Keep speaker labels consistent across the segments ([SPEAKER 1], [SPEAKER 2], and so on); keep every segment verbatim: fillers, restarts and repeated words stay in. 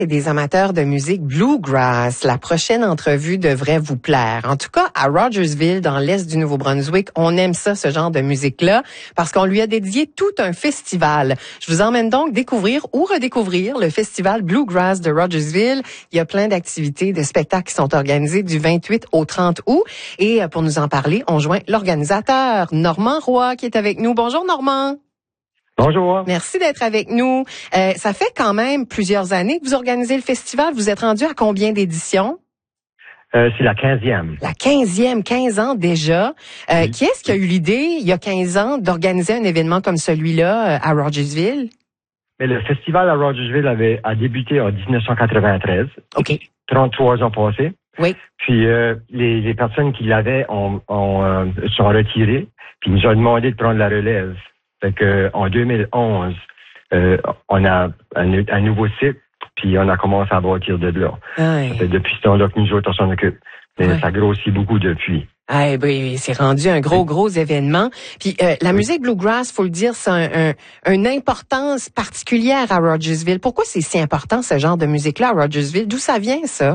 [SPEAKER 1] Et des amateurs de musique bluegrass, la prochaine entrevue devrait vous plaire. En tout cas, à Rogersville, dans l'est du Nouveau-Brunswick, on aime ça, ce genre de musique-là, parce qu'on lui a dédié tout un festival. Je vous emmène donc découvrir ou redécouvrir le festival Bluegrass de Rogersville. Il y a plein d'activités, de spectacles qui sont organisés du vingt-huit au trente août. Et pour nous en parler, on joint l'organisateur Normand Roy qui est avec nous. Bonjour Normand.
[SPEAKER 2] Bonjour.
[SPEAKER 1] Merci d'être avec nous. Euh, ça fait quand même plusieurs années que vous organisez le festival. Vous êtes rendu à combien d'éditions?
[SPEAKER 2] Euh, c'est la quinzième.
[SPEAKER 1] La quinzième, quinze ans déjà. Euh,
[SPEAKER 2] Oui.
[SPEAKER 1] Qui est-ce qui a eu l'idée, il y a quinze ans, d'organiser un événement comme celui-là euh, à Rogersville?
[SPEAKER 2] Mais le festival à Rogersville avait a débuté en dix-neuf cent quatre-vingt-treize.
[SPEAKER 1] OK.
[SPEAKER 2] trente-trois ans passés.
[SPEAKER 1] Oui.
[SPEAKER 2] Puis euh, les, les personnes qui l'avaient ont, ont, euh, sont retirées. Puis ils nous ont demandé de prendre la relève. Fait que en deux mille onze, euh, on a un, un nouveau site, puis on a commencé à bâtir de là.
[SPEAKER 1] Ouais.
[SPEAKER 2] Ça fait depuis ce temps-là que nous autres, on s'en occupe. Mais
[SPEAKER 1] Ouais.
[SPEAKER 2] ça grossit beaucoup depuis.
[SPEAKER 1] Ah, ben, c'est rendu un gros, gros événement. Puis euh, la
[SPEAKER 2] Oui.
[SPEAKER 1] musique bluegrass, faut le dire, c'est un, un, une importance particulière à Rogersville. Pourquoi c'est si important, ce genre de musique-là à Rogersville? D'où ça vient, ça?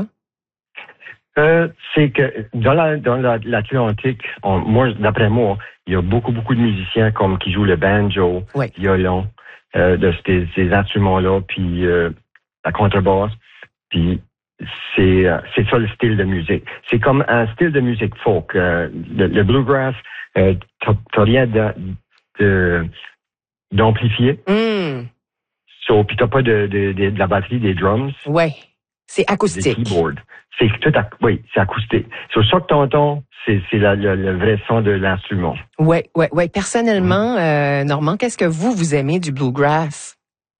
[SPEAKER 2] Euh, c'est que dans la dans la, l'Atlantique, on- moi d'après moi, il y a beaucoup beaucoup de musiciens comme qui jouent le banjo,
[SPEAKER 1] Oui.
[SPEAKER 2] violon, euh, de ces, ces instruments-là, puis euh, la contrebasse, puis c'est euh, c'est ça le style de musique. C'est comme un style de musique folk. Euh, le, le bluegrass, euh, t'as, t'as rien de, de d'amplifié,
[SPEAKER 1] Hum,
[SPEAKER 2] so, puis t'as pas de, de, de de la batterie, des drums.
[SPEAKER 1] ouais. C'est
[SPEAKER 2] Des
[SPEAKER 1] acoustique.
[SPEAKER 2] keyboards. C'est tout, ac- oui, c'est acoustique. Sur ça que t'entends, c'est, c'est la, le, le vrai son de l'instrument.
[SPEAKER 1] Ouais, ouais, ouais. Personnellement, euh, Normand, qu'est-ce que vous, vous aimez du bluegrass?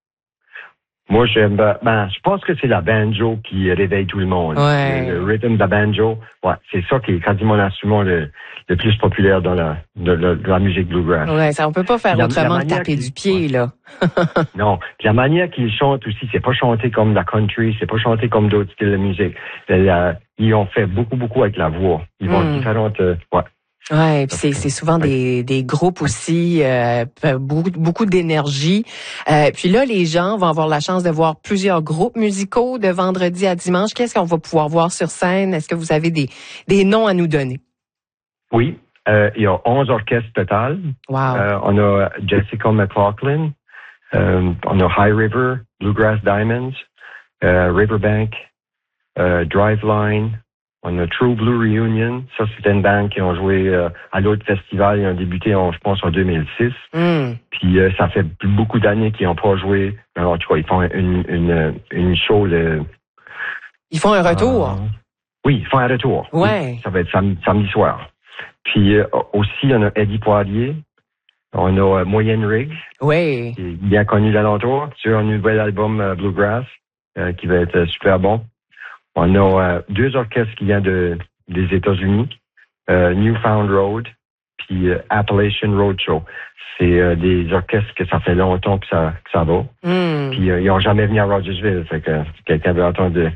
[SPEAKER 2] Moi, j'aime, ben, ben, je pense que c'est la banjo qui réveille tout le monde.
[SPEAKER 1] Ouais.
[SPEAKER 2] Le, le rhythm de la banjo, ouais, c'est ça qui est quasiment l'instrument le, le plus populaire dans la, de, de- de la musique bluegrass.
[SPEAKER 1] Ouais, ça, on peut pas faire
[SPEAKER 2] La-
[SPEAKER 1] autrement
[SPEAKER 2] la
[SPEAKER 1] que
[SPEAKER 2] manière
[SPEAKER 1] taper
[SPEAKER 2] qu'il-
[SPEAKER 1] du pied,
[SPEAKER 2] ouais.
[SPEAKER 1] là.
[SPEAKER 2] Non. Puis la manière qu'ils chantent aussi, c'est pas chanté comme la country, c'est pas chanté comme d'autres styles de musique. C'est la- ils ont fait beaucoup, beaucoup avec la voix. Ils vont
[SPEAKER 1] Mm.
[SPEAKER 2] différentes, euh, ouais.
[SPEAKER 1] Ouais, puis c'est c'est souvent
[SPEAKER 2] Oui.
[SPEAKER 1] des des groupes aussi euh, beaucoup beaucoup d'énergie. Euh, puis là, les gens vont avoir la chance de voir plusieurs groupes musicaux de vendredi à dimanche. Qu'est-ce qu'on va pouvoir voir sur scène? Est-ce que vous avez des des noms à nous donner?
[SPEAKER 2] Oui. Euh, il y a onze orchestres total.
[SPEAKER 1] Wow.
[SPEAKER 2] Euh, on a Jessica McLaughlin, euh, on a High River, Bluegrass Diamonds, euh, Riverbank, euh, Driveline, on a True Blue Reunion. Ça, c'était une band qui ont joué euh, à l'autre festival. Ils ont débuté, en, je pense, en deux mille six.
[SPEAKER 1] Mm.
[SPEAKER 2] Puis euh, ça fait beaucoup d'années qu'ils n'ont pas joué. Alors, en tout cas, ils font une, une, une show. Le,
[SPEAKER 1] Ils font un retour.
[SPEAKER 2] euh, oui, ils font un retour.
[SPEAKER 1] Ouais.
[SPEAKER 2] Oui, ça va être samedi, samedi soir. Puis euh, aussi, on a Eddie Poirier. On a euh, Moyenne Rig,
[SPEAKER 1] Oui.
[SPEAKER 2] qui est bien connu d'alentour, sur un nouvel album euh, Bluegrass, euh, qui va être euh, super bon. On a euh, deux orchestres qui viennent de, des États-Unis, euh, Newfound Road, puis euh, Appalachian Roadshow. C'est euh, des orchestres que ça fait longtemps que ça, que ça va.
[SPEAKER 1] Mm.
[SPEAKER 2] Puis euh, ils n'ont jamais venu à Rogersville, fait que si quelqu'un veut entendre de...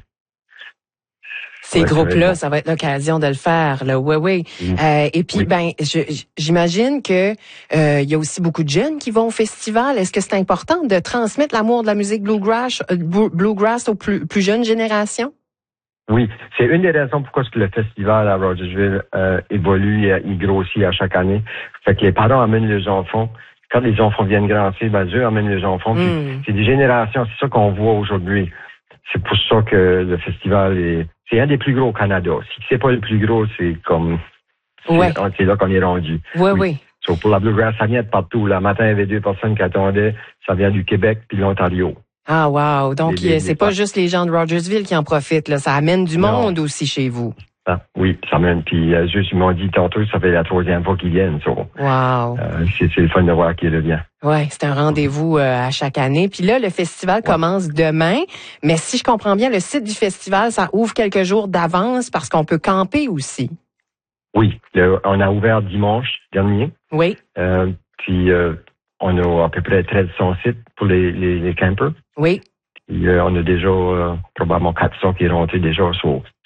[SPEAKER 1] Ces
[SPEAKER 2] Ouais, ça va être
[SPEAKER 1] groupes-là,
[SPEAKER 2] bon.
[SPEAKER 1] ça va être l'occasion de le faire, là. Oui, oui.
[SPEAKER 2] Mm.
[SPEAKER 1] Euh, et puis,
[SPEAKER 2] Oui.
[SPEAKER 1] ben, je- j'imagine que euh, il y a aussi beaucoup de jeunes qui vont au festival. Est-ce que c'est important de transmettre l'amour de la musique bluegrass, euh, blu- bluegrass aux plus, plus jeunes générations?
[SPEAKER 2] Oui, c'est une des raisons pourquoi est-ce que le festival à Rogersville euh, évolue et il grossit à chaque année. Fait que les parents amènent les enfants. Quand les enfants viennent grandir, ben eux amènent les enfants. Puis
[SPEAKER 1] Mm.
[SPEAKER 2] c'est des générations, c'est ça qu'on voit aujourd'hui. C'est pour ça que le festival est... C'est un des plus gros au Canada. Si c'est pas le plus gros, c'est comme... C'est,
[SPEAKER 1] Ouais.
[SPEAKER 2] c'est là qu'on est rendu.
[SPEAKER 1] Oui,
[SPEAKER 2] Oui.
[SPEAKER 1] oui.
[SPEAKER 2] So, pour la Bluegrass, ça vient de partout. Le matin, il y avait deux personnes qui attendaient. Ça vient du Québec puis de l'Ontario.
[SPEAKER 1] Ah, wow. Donc,
[SPEAKER 2] Les- les-
[SPEAKER 1] c'est
[SPEAKER 2] les
[SPEAKER 1] pas
[SPEAKER 2] parts.
[SPEAKER 1] juste les gens de Rogersville qui en profitent, là. Ça amène du
[SPEAKER 2] Non.
[SPEAKER 1] monde aussi chez vous.
[SPEAKER 2] Ah, oui, ça mène. Puis euh, juste, ils m'ont dit tantôt, ça fait la troisième fois qu'ils viennent. So,
[SPEAKER 1] Wow.
[SPEAKER 2] euh, c'est, c'est le fun de voir qu'ils reviennent.
[SPEAKER 1] Ouais, c'est un rendez-vous euh, à chaque année. Puis là, le festival
[SPEAKER 2] Ouais.
[SPEAKER 1] commence demain. Mais si je comprends bien, le site du festival, ça ouvre quelques jours d'avance parce qu'on peut camper aussi.
[SPEAKER 2] Oui, le- on a ouvert dimanche dernier.
[SPEAKER 1] Oui,
[SPEAKER 2] Euh, puis euh, on a à peu près mille trois cents sites pour les, les, les campers.
[SPEAKER 1] oui.
[SPEAKER 2] Puis, euh, on a déjà euh, probablement quatre cents qui est rentré déjà. So,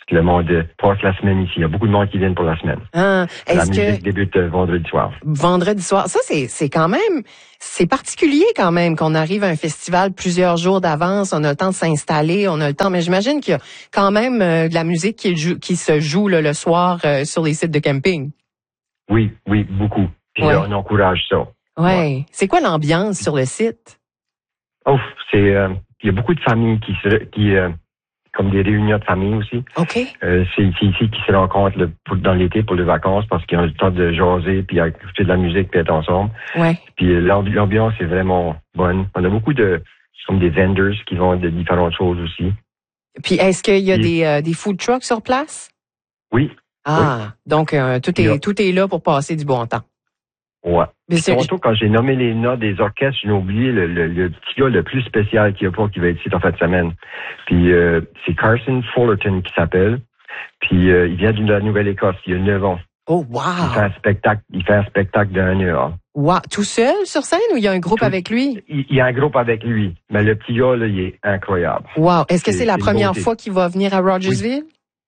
[SPEAKER 2] Le monde passe la semaine ici. Il y a beaucoup de monde qui viennent pour la semaine.
[SPEAKER 1] Ah,
[SPEAKER 2] la
[SPEAKER 1] est-ce
[SPEAKER 2] musique
[SPEAKER 1] que
[SPEAKER 2] débute vendredi soir.
[SPEAKER 1] Vendredi soir, ça c'est c'est quand même c'est particulier quand même qu'on arrive à un festival plusieurs jours d'avance. On a le temps de s'installer, on a le temps. Mais j'imagine qu'il y a quand même euh, de la musique qui, joue, qui se joue là, le soir euh, sur les sites de camping.
[SPEAKER 2] Oui, oui, beaucoup. Puis
[SPEAKER 1] ouais.
[SPEAKER 2] là, on encourage ça.
[SPEAKER 1] Ouais. ouais. C'est quoi l'ambiance sur le site?
[SPEAKER 2] Oh, c'est euh, il y a beaucoup de familles qui se qui euh, comme des réunions de famille aussi.
[SPEAKER 1] OK.
[SPEAKER 2] Euh, c'est ici qui se rencontrent le, pour, dans l'été pour les vacances parce qu'ils ont le temps de jaser puis écouter de la musique puis être ensemble.
[SPEAKER 1] Ouais.
[SPEAKER 2] Puis l'ambiance est vraiment bonne. On a beaucoup de comme des vendors qui vont de différentes choses aussi.
[SPEAKER 1] Puis est-ce qu'il y a puis, des euh, des food trucks sur place?
[SPEAKER 2] Oui.
[SPEAKER 1] Ah,
[SPEAKER 2] oui.
[SPEAKER 1] donc euh, tout est oui. tout est là pour passer du bon temps.
[SPEAKER 2] Ouais. Surtout quand j'ai nommé les notes des orchestres, j'ai oublié le, le, le petit gars le plus spécial qu'il y a pas qui va être ici en fin de semaine. Puis euh, c'est Carson Fullerton qui s'appelle. Puis euh, il vient de la Nouvelle-Écosse, il a neuf ans.
[SPEAKER 1] Oh wow!
[SPEAKER 2] Il fait un spectacle, il fait un spectacle d'un heure.
[SPEAKER 1] Wow! Tout seul sur scène ou il y a un groupe Tout, avec lui?
[SPEAKER 2] Il, il y a un groupe avec lui, mais le petit gars là, il est incroyable.
[SPEAKER 1] Wow! Est-ce que c'est, c'est la première beauté. fois qu'il va venir à Rogersville?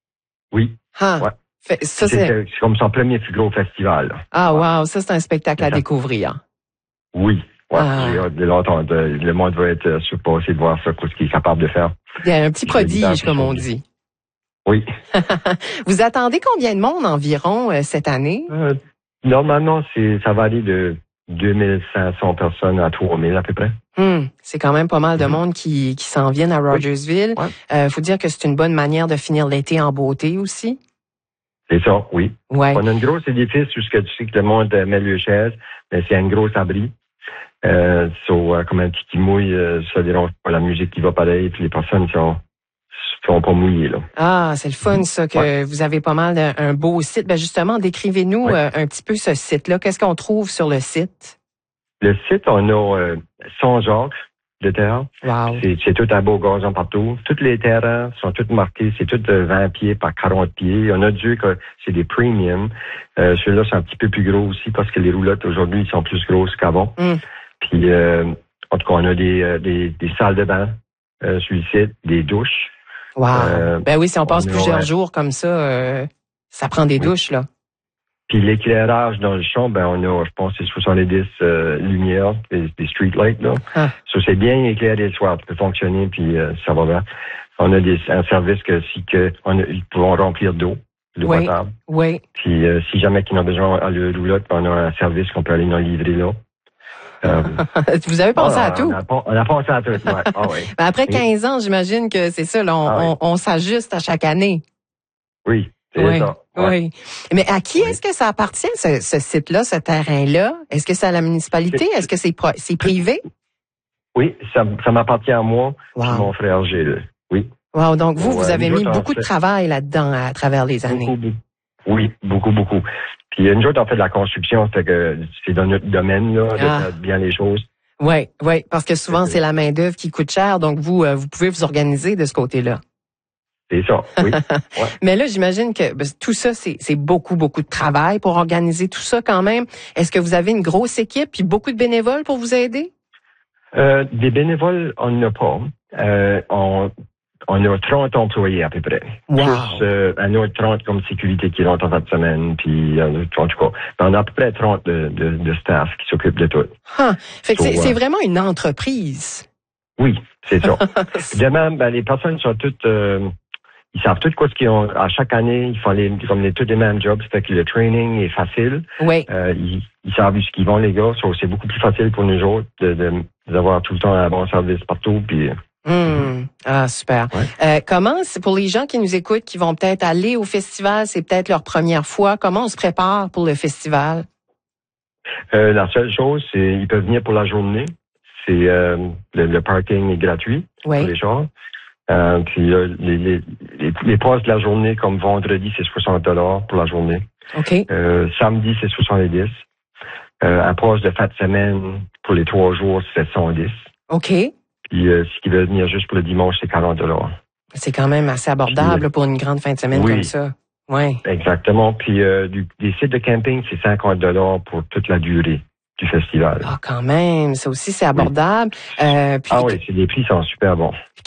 [SPEAKER 2] Oui. oui.
[SPEAKER 1] Ah.
[SPEAKER 2] Ouais.
[SPEAKER 1] Fait, ça,
[SPEAKER 2] c'est, c'est... c'est comme son premier plus gros festival. Là.
[SPEAKER 1] Ah, wow, ça, c'est un spectacle à découvrir.
[SPEAKER 2] Oui, ouais, ah. j'ai hâte de l'entendre. Le monde va être surpassé de voir ça, ce qu'il est capable de faire.
[SPEAKER 1] Il y a un petit prodige, comme on dit.
[SPEAKER 2] Oui.
[SPEAKER 1] Vous attendez combien de monde environ euh, cette année?
[SPEAKER 2] Euh, normalement, c'est, ça va aller de deux mille cinq cents personnes à trois mille à peu près.
[SPEAKER 1] Hum, c'est quand même pas mal de mm-hmm. monde qui, qui s'en viennent à Rogersville. Il ouais. euh, faut dire que c'est une bonne manière de finir l'été en beauté aussi.
[SPEAKER 2] C'est ça, oui.
[SPEAKER 1] Ouais.
[SPEAKER 2] On a une grosse édifice où tu sais que le monde met le chaise, mais c'est un gros abri. Euh, so, euh, comme un petit qui mouille, euh, ça dérange pas la musique qui va pareil, puis les personnes sont, sont pas mouillées, là.
[SPEAKER 1] Ah, c'est le fun, ça, que ouais. vous avez pas mal d'un un beau site. Ben, justement, décrivez-nous ouais. euh, un petit peu ce site-là. Qu'est-ce qu'on trouve sur le site?
[SPEAKER 2] Le site, on a euh, Saint-Jacques de terrain.
[SPEAKER 1] Wow.
[SPEAKER 2] C'est, c'est tout un beau gazon partout. Tous les terrains sont tous marqués. C'est tout de vingt pieds par quarante pieds. On a Dieu que c'est des premium. Euh, ceux-là sont un petit peu plus gros aussi parce que les roulottes aujourd'hui sont plus grosses qu'avant. Mm. Puis, euh, en tout cas, on a des, euh, des, des salles de bain euh, sur le site, des douches.
[SPEAKER 1] Wow. Euh, ben oui, si on passe on plusieurs a, jours comme ça, euh, ça prend des oui. douches, là.
[SPEAKER 2] Puis l'éclairage dans le champ, ben on a, je pense, c'est soixante-dix euh, lumières, des, des street lights, là. Ah. Ça, c'est bien éclairé le soir, ça peut fonctionner, puis euh, ça va bien. On a des, un service que si que on a, ils pourront remplir d'eau, d'eau
[SPEAKER 1] oui.
[SPEAKER 2] potable.
[SPEAKER 1] Oui.
[SPEAKER 2] Puis euh, si jamais qu'ils ont besoin à le roulotte, on a un service qu'on peut aller nous livrer là.
[SPEAKER 1] Euh, Vous avez pensé
[SPEAKER 2] ah,
[SPEAKER 1] à tout?
[SPEAKER 2] On a, on a pensé à tout, ouais. Ah, oui.
[SPEAKER 1] Ben après quinze ans, j'imagine que c'est ça, là, on, ah, oui. on, on s'ajuste à chaque année.
[SPEAKER 2] Oui.
[SPEAKER 1] Oui,
[SPEAKER 2] ça, ouais.
[SPEAKER 1] oui. Mais à qui oui. est-ce que ça appartient, ce, ce site-là, ce terrain-là? Est-ce que c'est à la municipalité? C'est, est-ce que c'est, pro, c'est privé?
[SPEAKER 2] Oui, ça, ça m'appartient à moi
[SPEAKER 1] wow.
[SPEAKER 2] et mon frère Gilles. Oui.
[SPEAKER 1] Wow, donc vous,
[SPEAKER 2] ouais,
[SPEAKER 1] vous avez mis beaucoup de travail là-dedans à travers les années.
[SPEAKER 2] Beaucoup, beaucoup. Oui, beaucoup, beaucoup. Puis nous autres, on fait de la construction, c'est que c'est dans notre domaine, là, de ah. faire bien les choses.
[SPEAKER 1] Oui, oui, parce que souvent, c'est la main-d'œuvre qui coûte cher, donc vous, euh, vous pouvez vous organiser de ce côté-là.
[SPEAKER 2] C'est ça, oui. Ouais.
[SPEAKER 1] Mais là, j'imagine que ben, tout ça, c'est, c'est beaucoup, beaucoup de travail pour organiser tout ça quand même. Est-ce que vous avez une grosse équipe puis beaucoup de bénévoles pour vous aider?
[SPEAKER 2] Euh, des bénévoles, on n'en a pas. Euh, on, on a trente employés à peu près.
[SPEAKER 1] Wow.
[SPEAKER 2] Plus euh, un autre trente comme sécurité qui rentre en fin de semaine. Puis, euh, en tout cas, on a à peu près trente de, de, de staff qui s'occupent de tout.
[SPEAKER 1] Huh. Fait que so, c'est,
[SPEAKER 2] euh,
[SPEAKER 1] c'est vraiment une entreprise.
[SPEAKER 2] Oui, c'est ça. De même, ben, les personnes sont toutes... Euh, ils savent tout quoi ce qu'ils ont. À chaque année, ils font les, comme les, tous les mêmes jobs. Ça fait que le training est facile.
[SPEAKER 1] Oui.
[SPEAKER 2] Euh, ils, ils savent ce qu'ils vont, les gars. So, c'est beaucoup plus facile pour nous autres de, de, d'avoir tout le temps un bon service partout. Puis,
[SPEAKER 1] mmh. Ah, super. Ouais. Euh, comment, c'est pour les gens qui nous écoutent, qui vont peut-être aller au festival, c'est peut-être leur première fois. Comment on se prépare pour le festival?
[SPEAKER 2] Euh, la seule chose, c'est ils peuvent venir pour la journée. C'est euh, le, le parking est gratuit
[SPEAKER 1] oui.
[SPEAKER 2] pour les gens. Euh, puis euh, les, les, les, les passes de la journée, comme vendredi, c'est soixante dollars pour la journée.
[SPEAKER 1] OK.
[SPEAKER 2] Euh, samedi, c'est soixante-dix. Euh, un passe de fin de semaine pour les trois jours, c'est cent dix.
[SPEAKER 1] OK.
[SPEAKER 2] Puis euh, si ils veulent venir juste pour le dimanche, c'est quarante dollars.
[SPEAKER 1] C'est quand même assez abordable puis, pour une grande fin de semaine
[SPEAKER 2] oui,
[SPEAKER 1] comme ça. Oui.
[SPEAKER 2] Exactement. Puis euh, du, des sites de camping, c'est cinquante dollars pour toute la durée du festival.
[SPEAKER 1] Ah, quand même. Ça aussi, c'est abordable.
[SPEAKER 2] Oui.
[SPEAKER 1] Euh, puis,
[SPEAKER 2] ah oui, c'est, les prix sont super bons.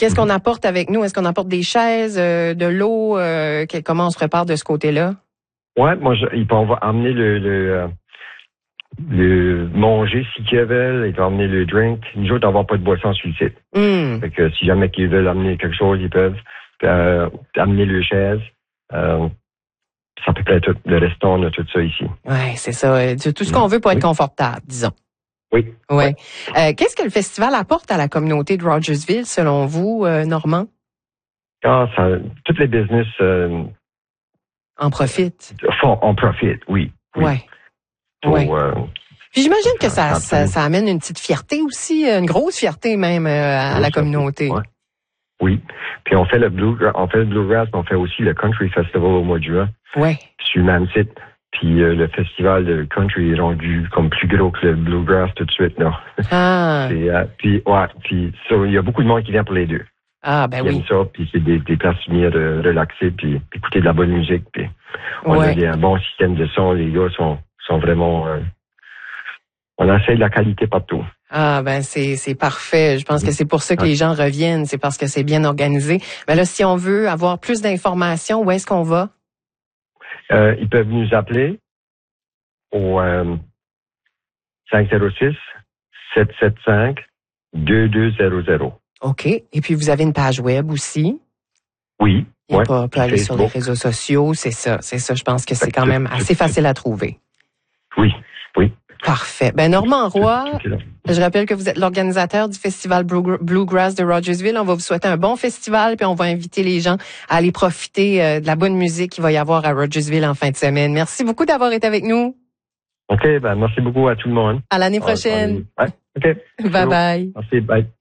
[SPEAKER 1] Qu'est-ce qu'on apporte avec nous? Est-ce qu'on apporte des chaises, euh, de l'eau? Euh, que, comment on se prépare de ce côté-là?
[SPEAKER 2] Ouais, moi, je, ils peuvent amener le, le, euh, le manger si qu'ils veulent. Ils peuvent amener le drink. Nous autres, on va pas de boisson sur le site.
[SPEAKER 1] Mm.
[SPEAKER 2] Fait que si jamais qu'ils veulent amener quelque chose, ils peuvent euh, amener le chaise. Euh, ça peut être tout. Le restant, on a tout ça ici.
[SPEAKER 1] Ouais, c'est ça. Tout ce qu'on veut pour être
[SPEAKER 2] oui.
[SPEAKER 1] confortable, disons.
[SPEAKER 2] Oui.
[SPEAKER 1] Ouais.
[SPEAKER 2] ouais.
[SPEAKER 1] Euh, qu'est-ce que le festival apporte à la communauté de Rogersville, selon vous, euh, Normand?
[SPEAKER 2] Ah, ça, toutes les business euh,
[SPEAKER 1] en profitent.
[SPEAKER 2] Font, en profitent, oui. oui.
[SPEAKER 1] Ouais.
[SPEAKER 2] So,
[SPEAKER 1] ouais.
[SPEAKER 2] Euh,
[SPEAKER 1] Puis j'imagine que ça,
[SPEAKER 2] ça,
[SPEAKER 1] ça, ça amène une petite fierté aussi, une grosse fierté même euh, à la communauté.
[SPEAKER 2] Ouais. Oui. Puis on fait le blue, on fait le bluegrass, mais on fait aussi le country festival au mois de juin.
[SPEAKER 1] Ouais.
[SPEAKER 2] Sur le même site. Puis euh, le festival de country est rendu comme plus gros que le bluegrass tout de suite, là.
[SPEAKER 1] Ah.
[SPEAKER 2] euh, puis ouais, puis so, il y a beaucoup de monde qui vient pour les deux.
[SPEAKER 1] Ah ben
[SPEAKER 2] qui
[SPEAKER 1] oui.
[SPEAKER 2] aiment ça, puis c'est des, des places pour venir euh, relaxer, puis écouter de la bonne musique. Puis on
[SPEAKER 1] ouais.
[SPEAKER 2] a des, un bon système de son. Les gars sont sont vraiment. Euh, on essaie de la qualité partout.
[SPEAKER 1] Ah ben c'est c'est parfait. Je pense que c'est pour ça que les gens reviennent, c'est parce que c'est bien organisé. Mais là, si on veut avoir plus d'informations, où est-ce qu'on va?
[SPEAKER 2] Euh, ils peuvent nous appeler au euh, cinq zéro six, sept sept cinq, deux deux zéro zéro.
[SPEAKER 1] OK. Et puis vous avez une page web aussi?
[SPEAKER 2] Oui.
[SPEAKER 1] Il
[SPEAKER 2] ouais,
[SPEAKER 1] peut, peut aller
[SPEAKER 2] Facebook.
[SPEAKER 1] sur les réseaux sociaux, c'est ça, c'est ça. Je pense que c'est quand même assez facile à trouver.
[SPEAKER 2] Oui, oui.
[SPEAKER 1] Parfait. Ben Normand Roy, je rappelle que vous êtes l'organisateur du festival Bluegrass de Rogersville. On va vous souhaiter un bon festival, puis on va inviter les gens à aller profiter de la bonne musique qu'il va y avoir à Rogersville en fin de semaine. Merci beaucoup d'avoir été avec nous.
[SPEAKER 2] OK, ben merci beaucoup à tout le monde.
[SPEAKER 1] À l'année prochaine.
[SPEAKER 2] Ouais, OK.
[SPEAKER 1] Bye bye.
[SPEAKER 2] Merci, bye.